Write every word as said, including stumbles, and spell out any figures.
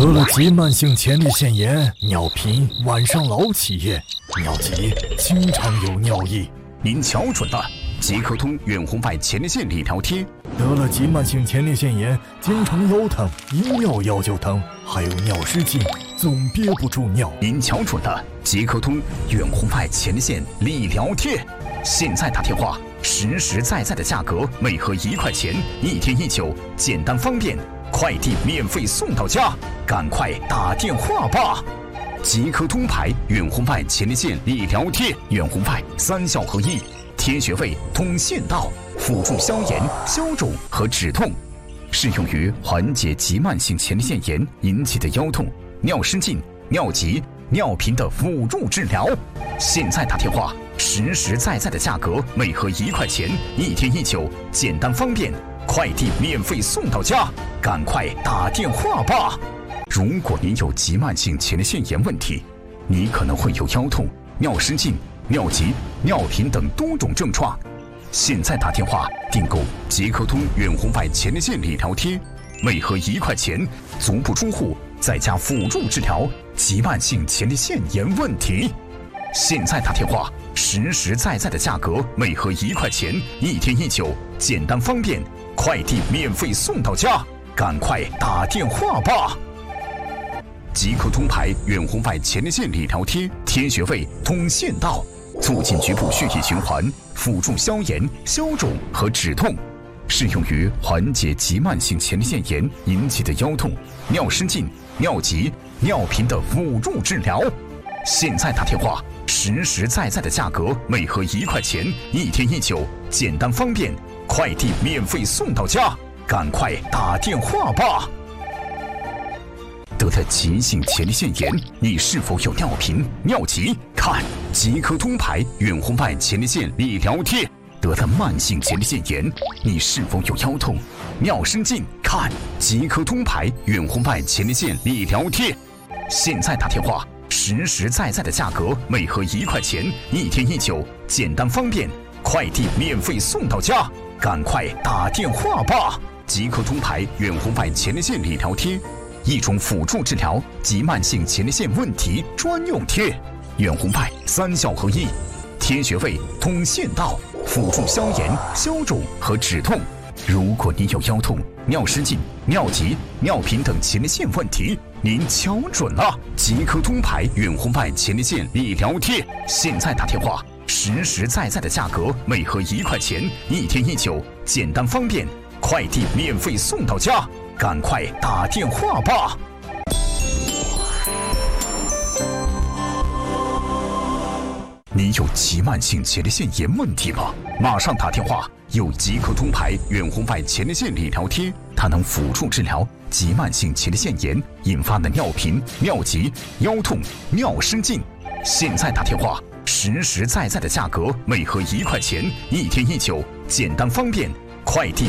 得了急慢性前列腺炎、尿频、晚上老起夜、尿急，经常有尿意。 您瞧准了，即刻通远红外前列腺理疗贴。 得了急慢性前列腺炎，经常腰疼，一尿药就疼，还有尿失禁，总憋不住尿。 您瞧准了，即刻通远红外前列腺理疗贴。现在打电话，实实在在的价格，每盒一块钱，一天一九，简单方便，快递免费送到家，赶快打电话吧！即刻通牌远红外前列腺理疗贴，远红外三效合一，贴穴位通腺道，辅助消炎、消肿和止痛，适用于缓解急慢性前列腺炎引起的腰痛、尿失禁、尿急、尿频的辅助治疗。现在打电话，实实在在的价格，每盒一块钱，一天一九，简单方便，快递免费送到家，赶快打电话吧！如果您有急慢性前列腺炎问题，你可能会有腰痛、尿失禁、尿急、尿频等多种症状。现在打电话订购即刻通远红外前列腺理疗贴，每盒一块钱，足不出户，在家辅助治疗急慢性前列腺炎问题。现在打电话，实实在在的价格，每盒一块钱，一天一九，简单方便，快递免费送到家，赶快打电话吧！即刻通牌远红外前列腺理疗贴，贴穴位通腺道，促进局部血液循环，辅助消炎、消肿和止痛，适用于缓解急慢性前列腺炎引起的腰痛、尿失禁、尿急、尿频的辅助治疗。现在打电话，实实在在的价格，每盒一块钱，一天一九，简单方便，快递免费送到家，赶快打电话吧！得了急性前列腺炎，你是否有尿频、尿急？看即刻通牌远红外前列腺理疗贴。得了慢性前列腺炎，你是否有腰痛、尿失禁？看即刻通牌远红外前列腺理疗贴。现在打电话，实实在在的价格，每盒一块钱，一天一九，简单方便，快递免费送到家，赶快打电话吧！即刻通牌远红外前列腺理疗贴，一种辅助治疗急慢性前列腺问题专用贴，远红外三效合一，贴穴位通腺道，辅助消炎、消肿和止痛。如果您有腰痛、尿失禁、尿急、尿频等前列腺问题，您瞧准了，即刻通牌远红外前列腺理疗贴。现在打电话，实实在在的价格，每盒一块钱，一天一九，简单方便，快递免费送到家，赶快打电话吧！你有急慢性前列腺炎问题吗？马上打电话！有即刻通牌远红外前列腺理疗贴，它能辅助治疗急慢性前列腺炎引发的尿频、尿急、腰痛、尿失禁。现在打电话，实实在在的价格，每盒一块钱，一天一九，简单方便，快递